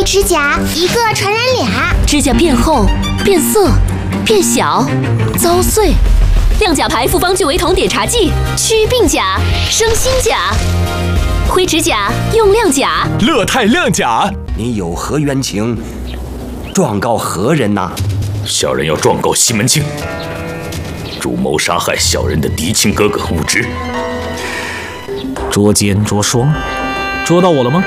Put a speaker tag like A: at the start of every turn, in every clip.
A: 灰指甲，一个传染俩。
B: 指甲变厚、变色、变小、遭碎。亮甲牌复方聚维酮碘茶剂，祛病甲，生新甲。灰指甲用亮甲。
C: 乐泰亮甲，
D: 你有何冤情？状告何人呐？
E: 小人要状告西门庆，主谋杀害小人的嫡亲哥哥武直。
F: 捉奸捉双，捉到我了吗？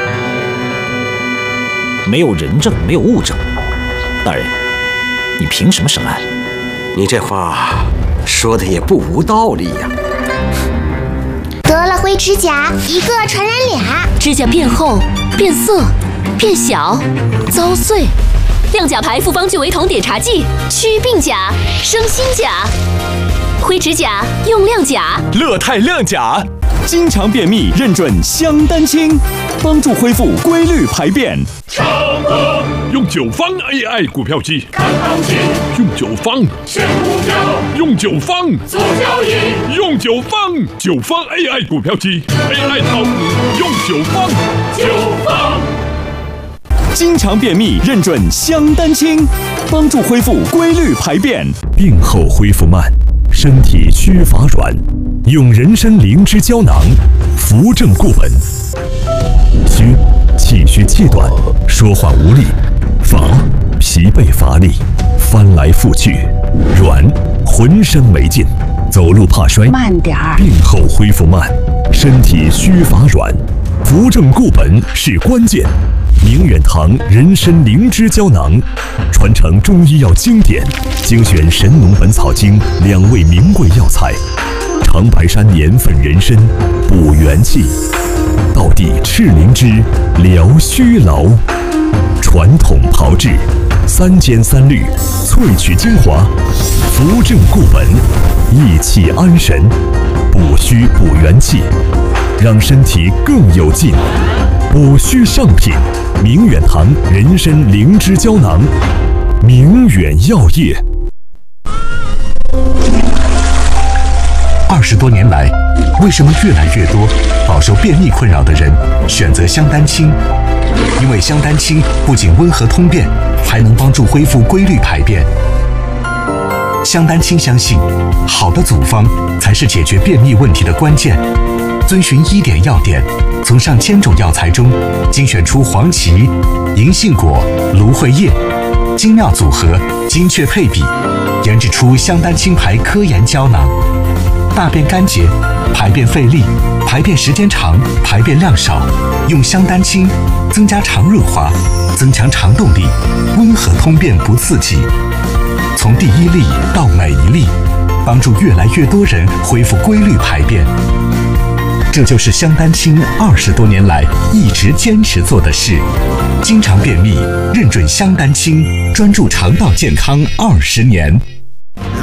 F: 没有人证，没有物证，大人，你凭什么审案？
D: 你这话说的也不无道理呀。
A: 得了灰指甲，一个传染俩。
B: 指甲变厚、变色、变小、遭碎。亮甲牌复方聚维酮碘茶剂，祛病甲，生新甲。灰指甲用亮甲。
C: 乐泰亮甲，经常便秘认准香丹清，帮助恢复规律排便。
G: 长歌用9方 AI 股票机看行情，用9方选股票，用9方做交易，用9方9方 AI 股票机 AI 炒股用9方9方。
C: 经常便秘认准香丹清，帮助恢复规律排便。
H: 病后恢复慢，身体虚乏软，用人参灵芝胶囊，扶正固本。虚，气虚气短，说话无力；乏，疲惫乏力，翻来覆去；软，浑身没劲，走路怕摔。
I: 慢点儿。
H: 病后恢复慢，身体虚乏软，扶正固本是关键。明远堂人参灵芝胶囊，传承中医药经典，精选《神农本草经》2味名贵药材，长白山年份人参补元气，道地赤灵芝疗虚劳，传统炮制3煎3滤，萃取精华，扶正固本，益气安神，补虚补元气，让身体更有劲。补虚上品，明远堂人参灵芝胶囊，明远药业。
J: 20多年来，为什么越来越多饱受便秘困扰的人选择香丹清？因为香丹清不仅温和通便，还能帮助恢复规律排便。香丹清相信，好的组方才是解决便秘问题的关键。遵循1点要点，从上千种药材中精选出黄芪、银杏果、芦荟叶，精妙组合，精确配比，研制出香丹清牌科研胶囊。大便干结、排便费力、排便时间长、排便量少，用香丹清增加肠润滑，增强肠动力，温和通便不刺激。从第1粒到每1粒，帮助越来越多人恢复规律排便。这就是香丹清20多年来一直坚持做的事。经常便秘，认准香丹清，专注肠道健康20年。